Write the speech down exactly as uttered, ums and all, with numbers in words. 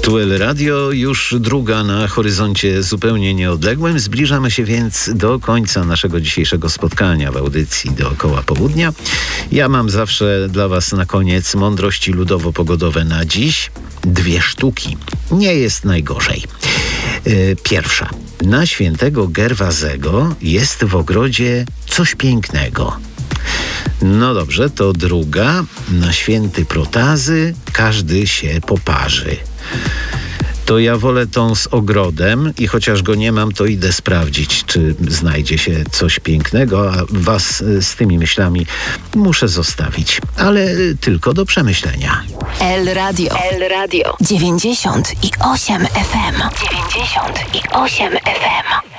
Tu El Radio, już druga na horyzoncie zupełnie nieodległym. Zbliżamy się więc do końca naszego dzisiejszego spotkania w audycji Dookoła Południa. Ja mam zawsze dla Was na koniec mądrości ludowo-pogodowe na dziś. Dwie sztuki. Nie jest najgorzej. Yy, pierwsza. Na świętego Gerwazego jest w ogrodzie coś pięknego. No dobrze, to druga. Na święty Protazy każdy się poparzy. To ja wolę tą z ogrodem i chociaż go nie mam, to idę sprawdzić, czy znajdzie się coś pięknego, a was z tymi myślami muszę zostawić, ale tylko do przemyślenia. El Radio. El Radio. dziewięćdziesiąt i osiem F M. dziewięćdziesiąt i osiem F M.